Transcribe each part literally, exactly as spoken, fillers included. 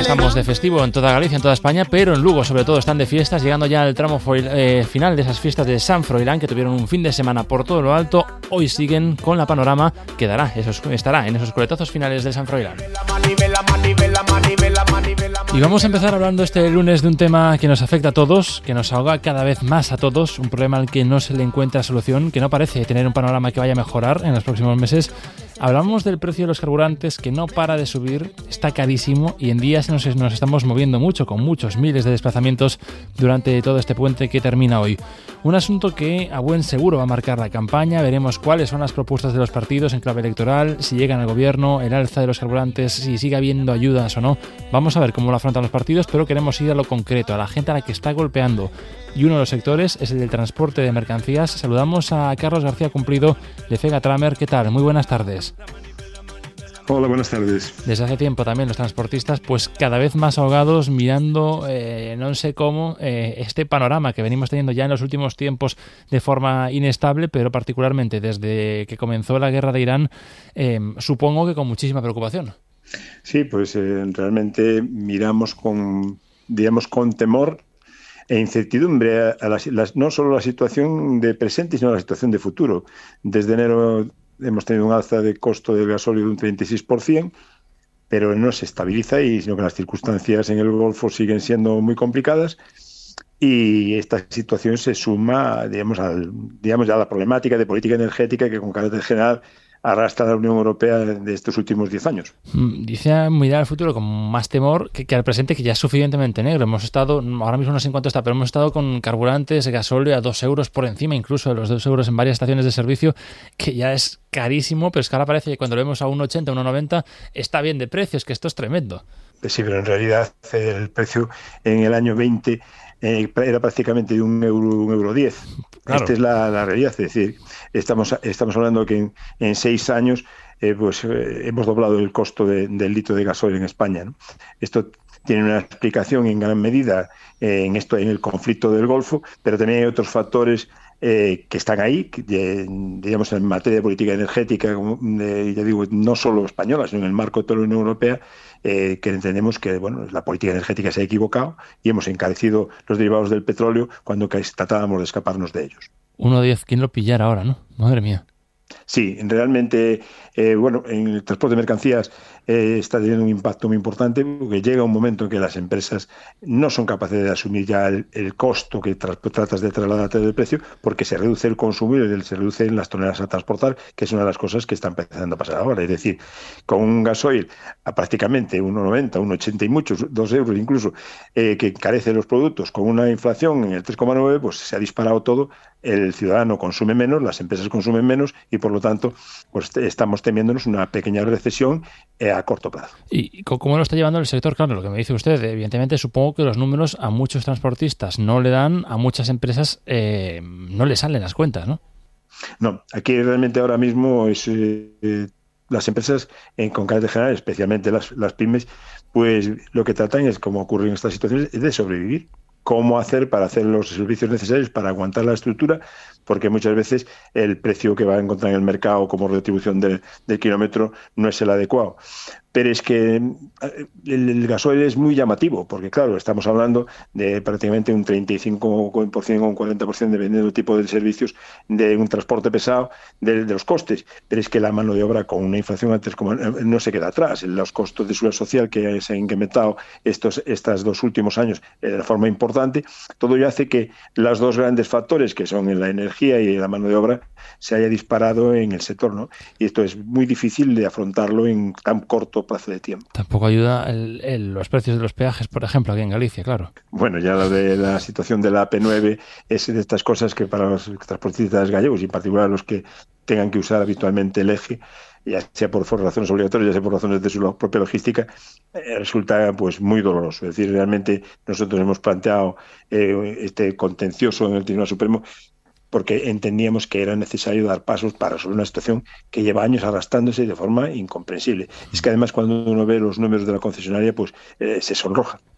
estamos de festivo en toda Galicia, en toda España, pero en Lugo sobre todo están de fiestas, llegando ya al tramo eh, final de esas fiestas de San Froilán, que tuvieron un fin de semana por todo lo alto. Hoy siguen con la panorama que dará, esos, estará en esos coletazos finales de San Froilán. Y vamos a empezar hablando este lunes de un tema que nos afecta a todos, que nos ahoga cada vez más a todos, un problema al que no se le encuentra solución, que no parece tener un panorama que vaya a mejorar en los próximos meses. Hablamos del precio de los carburantes, que no para de subir, está carísimo y en días nos, nos estamos moviendo mucho, con muchos miles de desplazamientos durante todo este puente que termina hoy. Un asunto que a buen seguro va a marcar la campaña. Veremos cuáles son las propuestas de los partidos en clave electoral, si llegan al gobierno, el alza de los carburantes, si sigue habiendo ayudas o no. Vamos a ver cómo lo afrontan los partidos, pero queremos ir a lo concreto, a la gente a la que está golpeando. Y uno de los sectores es el del transporte de mercancías. Saludamos a Carlos García Cumplido de Fegatramer. ¿Qué tal? Muy buenas tardes. Hola, buenas tardes. Desde hace tiempo también los transportistas pues cada vez más ahogados mirando, eh, no sé cómo, eh, este panorama que venimos teniendo ya en los últimos tiempos de forma inestable, pero particularmente desde que comenzó la guerra de Irán, eh, supongo que con muchísima preocupación. Sí, pues eh, realmente miramos con, digamos, con temor e incertidumbre a, a la, las, no solo la situación de presente, sino la situación de futuro. Desde enero hemos tenido un alza de costo del gasóleo de un treinta y seis por ciento, pero no se estabiliza, y sino que las circunstancias en el Golfo siguen siendo muy complicadas, y esta situación se suma, digamos, al, digamos, a la problemática de política energética que con carácter general arrastra a la Unión Europea de estos últimos diez años. Dice mirar al futuro con más temor que, que al presente, que ya es suficientemente negro. Hemos estado, ahora mismo no sé en cuánto está, pero hemos estado con carburantes, gasóleo a dos euros por encima, incluso de los dos euros en varias estaciones de servicio, que ya es carísimo, pero es que ahora parece que cuando lo vemos a uno ochenta, uno noventa, está bien de precios, que esto es tremendo. Sí, pero en realidad el precio en el año veinte eh, era prácticamente de un euro, un euro diez. Claro. Esta es la, la realidad, es decir, estamos, estamos hablando que en, en seis años eh, pues eh, hemos doblado el costo de, del litro de gasoil en España, ¿no? Esto tiene una explicación en gran medida eh, en esto, en el conflicto del Golfo, pero también hay otros factores Eh, que están ahí, que, eh, digamos, en materia de política energética, eh, ya digo, no solo española, sino en el marco de toda la Unión Europea, eh, que entendemos que, bueno, la política energética se ha equivocado y hemos encarecido los derivados del petróleo cuando tratábamos de escaparnos de ellos. uno diez, ¿quién lo pillara ahora, no? Madre mía. Sí, realmente, eh, bueno, en el transporte de mercancías eh, está teniendo un impacto muy importante, porque llega un momento en que las empresas no son capaces de asumir ya el, el costo que tra- tratas de trasladarte del precio, porque se reduce el consumo y se reducen las toneladas a transportar, que es una de las cosas que está empezando a pasar ahora. Es decir, con un gasoil a prácticamente uno noventa, uno ochenta y muchos, dos euros incluso, eh, que encarece los productos, con una inflación en el tres coma nueve, pues se ha disparado todo. El ciudadano consume menos, las empresas consumen menos y por lo tanto pues estamos temiéndonos una pequeña recesión eh, a corto plazo. ¿Y cómo lo está llevando el sector? Claro, lo que me dice usted, evidentemente supongo que los números a muchos transportistas no le dan, a muchas empresas eh, no le salen las cuentas, ¿no? No, aquí realmente ahora mismo es eh, las empresas en con carácter general, especialmente las, las pymes, pues lo que tratan es, como ocurre en estas situaciones, es de sobrevivir. Cómo hacer para hacer los servicios necesarios para aguantar la estructura, porque muchas veces el precio que va a encontrar en el mercado como retribución del, del kilómetro no es el adecuado. Pero es que el, el gasoil es muy llamativo, porque claro, estamos hablando de prácticamente un treinta y cinco por ciento o un cuarenta por ciento dependiendo del tipo de servicios de un transporte pesado, de, de los costes. Pero es que la mano de obra con una inflación antes como no se queda atrás. Los costos de seguridad social que se han incrementado estos, estos dos últimos años de forma importante, todo ello hace que los dos grandes factores, que son la energía y la mano de obra, se haya disparado en el sector, ¿no? Y esto es muy difícil de afrontarlo en tan corto plazo de tiempo. Tampoco ayuda el, el, los precios de los peajes, por ejemplo, aquí en Galicia, claro. Bueno, ya la de la situación de la A P nueve es de estas cosas que para los transportistas gallegos y en particular los que tengan que usar habitualmente el eje, ya sea por, por razones obligatorias, ya sea por razones de su propia logística, eh, resulta pues muy doloroso. Es decir, realmente nosotros hemos planteado eh, este contencioso en el Tribunal Supremo porque entendíamos que era necesario dar pasos para resolver una situación que lleva años arrastrándose de forma incomprensible. Es que además cuando uno ve los números de la concesionaria, pues eh, se sonroja.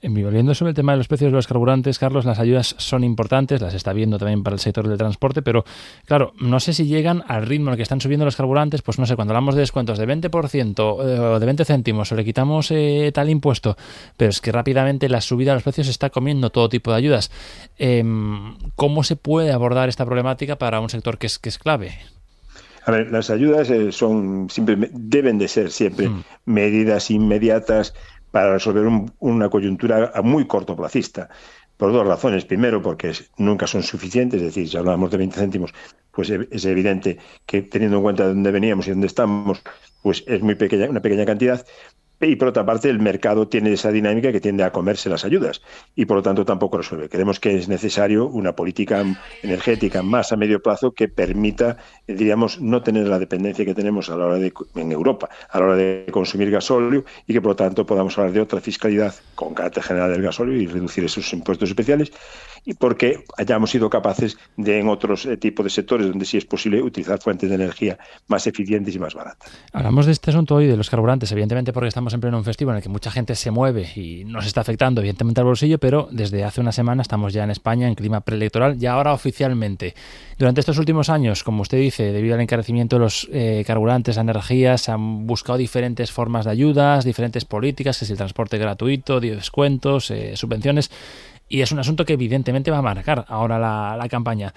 Volviendo sobre el tema de los precios de los carburantes, Carlos, las ayudas son importantes, las está viendo también para el sector del transporte, pero claro, no sé si llegan al ritmo en el que están subiendo los carburantes, pues no sé, cuando hablamos de descuentos de veinte por ciento eh, o de veinte céntimos o le quitamos eh, tal impuesto, pero es que rápidamente la subida de los precios está comiendo todo tipo de ayudas. Eh, ¿Cómo se puede abordar esta problemática para un sector que es, que es clave? A ver, las ayudas eh, son siempre deben de ser siempre mm. medidas inmediatas para resolver un, una coyuntura a muy cortoplacista, por dos razones. Primero, porque es, nunca son suficientes, es decir, si hablamos de veinte céntimos, pues es evidente que teniendo en cuenta de dónde veníamos y dónde estamos, pues es muy pequeña, una pequeña cantidad. Y por otra parte, el mercado tiene esa dinámica que tiende a comerse las ayudas y por lo tanto tampoco resuelve. Creemos que es necesario una política energética más a medio plazo que permita, diríamos, no tener la dependencia que tenemos a la hora de, en Europa a la hora de consumir gasóleo y que por lo tanto podamos hablar de otra fiscalidad con carácter general del gasóleo y reducir esos impuestos especiales, y porque hayamos sido capaces de en otros eh, tipos de sectores donde sí es posible utilizar fuentes de energía más eficientes y más baratas. Hablamos de este asunto hoy de los carburantes, evidentemente porque estamos en pleno un festivo en el que mucha gente se mueve y nos está afectando evidentemente al bolsillo, pero desde hace una semana estamos ya en España en clima preelectoral y ahora oficialmente. Durante estos últimos años, como usted dice, debido al encarecimiento de los eh, carburantes, la energía, se han buscado diferentes formas de ayudas, diferentes políticas, que es el transporte gratuito, descuentos, eh, subvenciones, y es un asunto que evidentemente va a marcar ahora la, la campaña.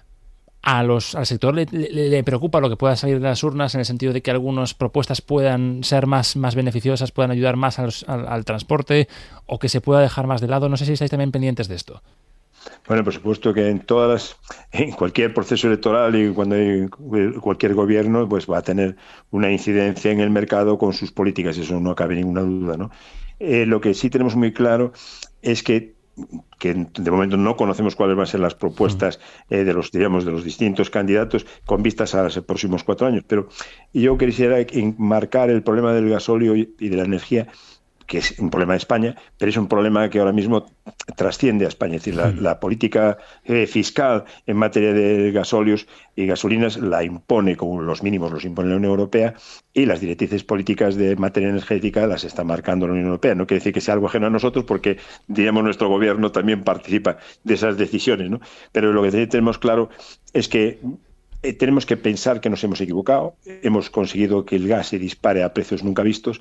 A los, al sector le, le, le preocupa lo que pueda salir de las urnas en el sentido de que algunas propuestas puedan ser más, más beneficiosas, puedan ayudar más a los, al, al transporte o que se pueda dejar más de lado. No sé si estáis también pendientes de esto. Bueno, por supuesto que en todas las, en cualquier proceso electoral y cuando hay cualquier gobierno, pues va a tener una incidencia en el mercado con sus políticas, eso no cabe ninguna duda, ¿no? Eh, lo que sí tenemos muy claro es que que de momento no conocemos cuáles van a ser las propuestas eh, de los diríamos de los distintos candidatos con vistas a los próximos cuatro años, pero yo quisiera enmarcar el problema del gasóleo y de la energía, que es un problema de España, pero es un problema que ahora mismo trasciende a España. Es decir, la, la política eh, fiscal en materia de gasóleos y gasolinas la impone, como los mínimos los impone la Unión Europea, y las directrices políticas de materia energética las está marcando la Unión Europea. No quiere decir que sea algo ajeno a nosotros, porque, diríamos, nuestro gobierno también participa de esas decisiones, ¿no? Pero lo que tenemos claro es que eh, tenemos que pensar que nos hemos equivocado, hemos conseguido que el gas se dispare a precios nunca vistos,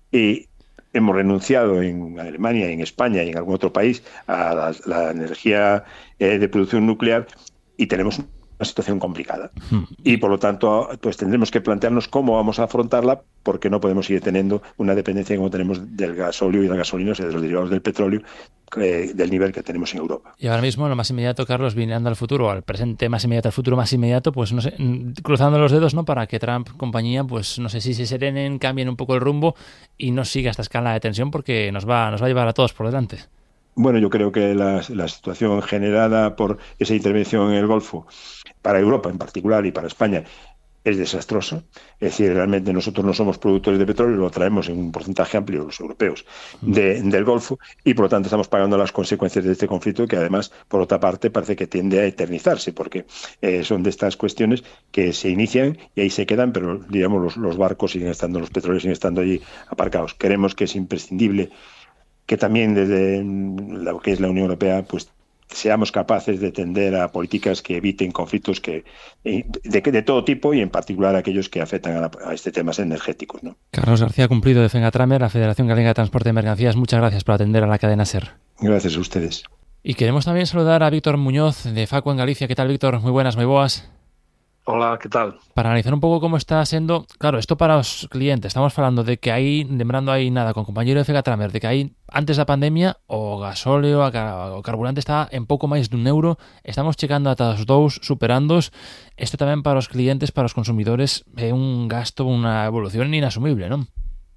y hemos renunciado en Alemania, en España y en algún otro país a la, la energía eh, de producción nuclear, y tenemos una situación complicada. Y por lo tanto, pues tendremos que plantearnos cómo vamos a afrontarla, porque no podemos seguir teniendo una dependencia como tenemos del gasóleo y de la gasolina, o sea, de los derivados del petróleo, eh, del nivel que tenemos en Europa. Y ahora mismo, lo más inmediato, Carlos, mirando al futuro, al presente más inmediato, al futuro más inmediato, pues no sé, cruzando los dedos, ¿no?, para que Trump, compañía, pues no sé si se serenen, cambien un poco el rumbo y no siga esta escala de tensión, porque nos va, nos va a llevar a todos por delante. Bueno, yo creo que la, la situación generada por esa intervención en el Golfo, para Europa en particular y para España, es desastrosa. Es decir, realmente nosotros no somos productores de petróleo, lo traemos en un porcentaje amplio, los europeos, de, del Golfo, y por lo tanto estamos pagando las consecuencias de este conflicto, que además, por otra parte, parece que tiende a eternizarse, porque eh, son de estas cuestiones que se inician y ahí se quedan, pero digamos los, los barcos siguen estando, los petróleos siguen estando allí aparcados. Creemos que es imprescindible que también desde lo que es la Unión Europea, pues seamos capaces de tender a políticas que eviten conflictos que de, de todo tipo, y en particular aquellos que afectan a, la, a este temas energéticos, ¿no? Carlos García Cumplido, de Fegatramer, la Federación Galega de Transporte de Mercancías, muchas gracias por atender a la cadena SER. Gracias a ustedes. Y queremos también saludar a Víctor Muñoz, de Facua en Galicia. ¿Qué tal, Víctor? Muy buenas, muy boas. Hola, ¿qué tal? Para analizar un pouco como está sendo, claro, isto para os clientes, estamos falando de que aí, lembrando aí nada, con compañeiro de Fegatramer, de que aí, antes da pandemia, o gasóleo, o carburante está en pouco máis dun euro, estamos chegando ata os dous, superándoos. Isto tamén para os clientes, para os consumidores, é un gasto, unha evolución inasumible, non?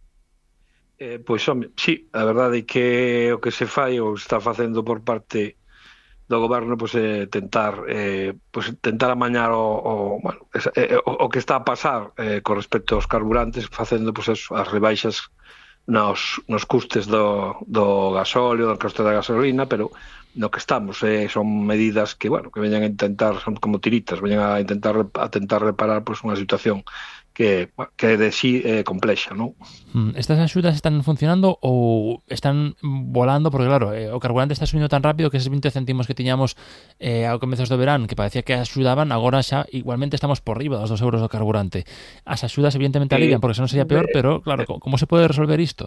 Eh, pois, home, sí, a verdade é que o que se fai ou está facendo por parte do goberno, pois, é tentar eh, pois, tentar amañar o, o, bueno, eh, o, o que está a pasar eh, con respecto aos carburantes, facendo pois, eso, as rebaixas nos, nos custes do, do gasóleo, do coste da gasolina, pero no que estamos eh, son medidas que, bueno, que veñan a intentar, son como tiritas, veñan a intentar a tentar reparar pois, unha situación que, que de sí é eh, complexa, non? Estas axudas están funcionando ou están volando? Porque claro, eh, o carburante está subindo tan rápido que eses vinte céntimos que tiñamos eh, ao comezos do verán, que parecía que axudaban, agora xa igualmente estamos por riba dos dos euros do carburante. As axudas evidentemente alivian, porque senón sería peor, pero claro, como se pode resolver isto?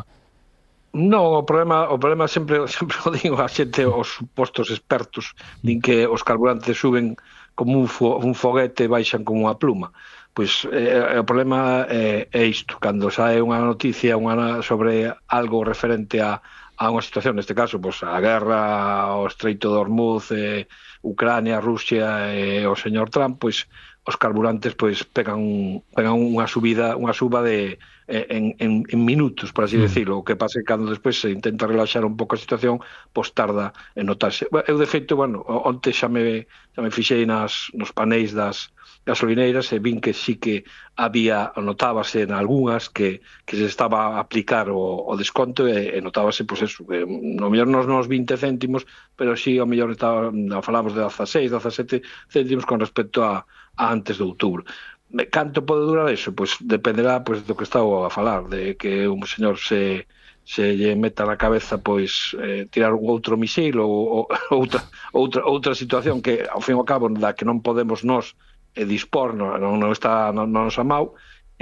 No, o problema, o problema sempre, sempre o digo a xente, os supostos expertos, din que os carburantes suben como un, fo, un foguete e baixan como unha pluma. Pois eh, o problema é, é isto, cando sae unha noticia unha, sobre algo referente a, a unha situación, neste caso, pois, a guerra, o Estreito de Hormuz, eh, Ucrania, Rusia e o señor Trump, pois os carburantes pois pegan, pegan unha subida, unha suba de en, en, en minutos, por así mm. decirlo. O que pasa é que cando despois se intenta relaxar un pouco a situación, pois tarda en notarse. Eu, de feito, bueno, onte xa me, xa me fixei nas, nos paneis das gasolineiras e vin que sí que había, notábase en algunhas que, que se estaba a aplicar o, o desconto e, e notábase, pois eso, que no mellor nos nos vinte céntimos, pero sí, ao mellor estaba, falamos de dezaseis, dezasete céntimos con respecto a, a antes de outubro. Canto pode durar eso? Pois dependerá pois, do que estaba a falar, de que un señor se se lle meta na cabeza pois eh, tirar un outro misil ou, ou outra, outra, outra situación que, ao fin e ao cabo, da que non podemos nós eh, dispor, non, non está non, non nos amau,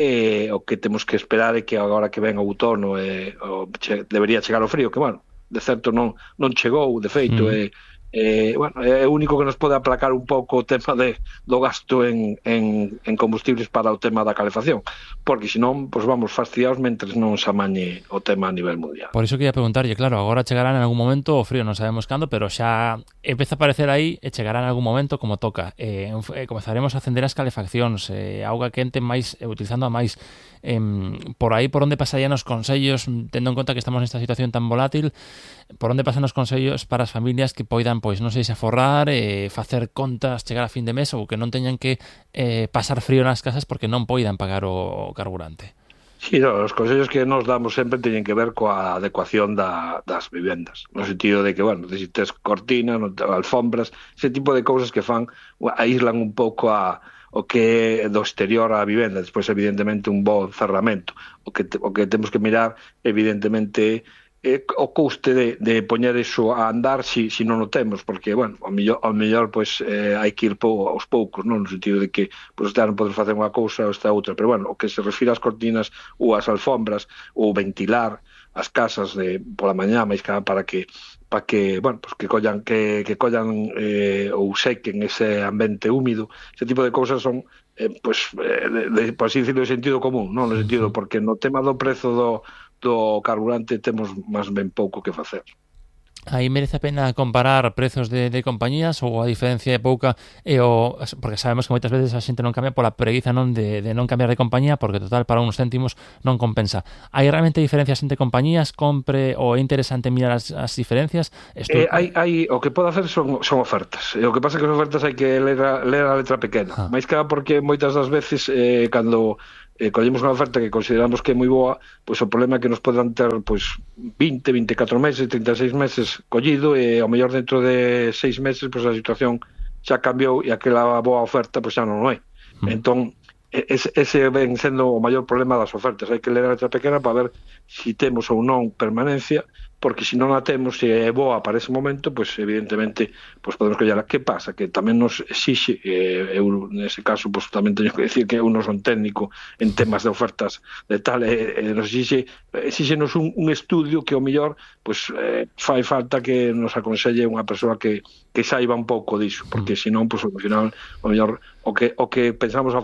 e o que temos que esperar é que agora que ven o outono eh, o, che, debería chegar o frío, que, bueno, de certo non, non chegou, de feito, e mm. eh, Eh, bueno, é o único que nos pode aplacar un pouco o tema de, do gasto en, en, en combustibles para o tema da calefacción, porque senón pues vamos fastidiados mentres non se amañe o tema a nivel mundial. Por iso quería preguntarlle, claro, agora chegará en algún momento o frío, non sabemos cando, pero xa empeza a aparecer aí e chegará en algún momento como toca. Eh, eh, comezaremos a acender as calefaccións, eh, auga quente máis, eh, utilizando a máis. Eh, por aí por onde pasarían os consellos, tendo en conta que estamos nesta situación tan volátil, por onde pasan os consellos para as familias que poidan, pois non sei se aforrar, eh, facer contas, chegar a fin de mes ou que non teñan que eh, pasar frío nas casas porque non poidan pagar o carburante? Sí, no, os consellos que nos damos sempre teñen que ver coa adecuación da, das vivendas, no sentido de que, bueno, se tes cortinas, alfombras, ese tipo de cousas que fan, aíslan un pouco a o que é do exterior á vivenda, despois evidentemente un bo cerramento. O que, te, o que temos que mirar evidentemente é o custe de, de poñer iso a andar si, si non o temos, porque, bueno, ao mellor, ao mellor pois, eh, hai que ir pou, aos poucos, non? No sentido de que pois, non podes facer unha cousa ou esta outra, pero, bueno, o que se refira ás cortinas ou ás alfombras ou ventilar as casas de, pola mañá, máis que para que para que, bueno, pues que collan que, que collan eh, ou sequen ese ambiente húmido, ese tipo de cousas son eh, pues, eh, de, de, por así decirlo, de sentido común, non? No sentido, porque no tema do prezo do, do carburante temos máis ben pouco que facer. Aí merece a pena comparar prezos de, de compañías ou a diferencia é pouca e o, porque sabemos que moitas veces a xente non cambia pola preguiza non de, de non cambiar de compañía porque total para uns céntimos non compensa. Hai realmente diferencias entre compañías? Compre ou é interesante mirar as, as diferencias? Esto... Eh, hai, hai, o que pode hacer son, son ofertas e o que pasa é que as ofertas hai que ler a, ler a letra pequena, ah. máis que porque moitas das veces eh, cando eh, collemos unha oferta que consideramos que é moi boa, pois o problema é que nos poden ter pois vinte, vinte e catro meses, trinta e seis meses collido e ao mellor dentro de seis meses pois a situación xa cambiou e aquela boa oferta pois xa non é. Mm. Entón, ese, ese ven sendo o maior problema das ofertas. Hai que ler a letra pequena para ver se si temos ou non permanencia, porque se non a temos, se é boa para ese momento, pois evidentemente pois podemos collela. Que pasa? Que tamén nos exixe, eh, eu nese caso pois tamén teño que decir que eu non son técnico en temas de ofertas de tal, eh, eh, nos exixe, exíxenos un, un estudio que ao mellor pois eh, fai falta que nos aconselle unha persoa que, que saiba un pouco diso, porque senón pois ao final ao mellor o que o que pensamos